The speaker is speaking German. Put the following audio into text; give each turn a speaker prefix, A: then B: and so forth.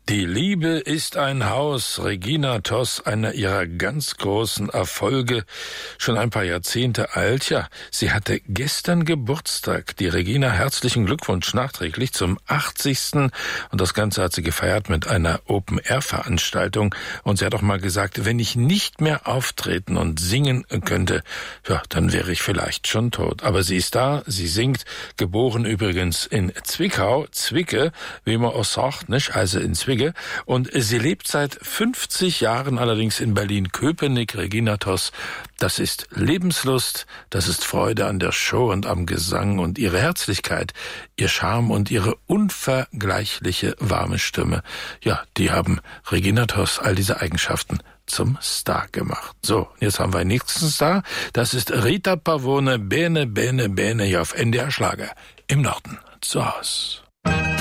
A: Die Liebe ist ein Haus, Regina Toss, einer ihrer ganz großen Erfolge, schon ein paar Jahrzehnte alt. Ja, sie hatte gestern Geburtstag. Die Regina, herzlichen Glückwunsch nachträglich zum 80. Und das Ganze hat sie gefeiert mit einer Open-Air-Veranstaltung. Und sie hat auch mal gesagt, wenn ich nicht mehr auftreten und singen könnte, ja, dann wäre ich vielleicht schon tot. Aber sie ist da, sie singt, geboren übrigens in Zwickau, Zwicke, wie man auch sagt, nicht? Also in Zwicke. Und sie lebt seit 50 Jahren allerdings in Berlin-Köpenick. Regina Toss, das ist Lebenslust, das ist Freude an der Show und am Gesang und ihre Herzlichkeit, ihr Charme und ihre unvergleichliche warme Stimme. Ja, die haben Regina Toss all diese Eigenschaften zum Star gemacht. So, jetzt haben wir einen nächsten Star. Das ist Rita Pavone, Bene, Bene, Bene, hier auf NDR Schlager im Norden zu Haus.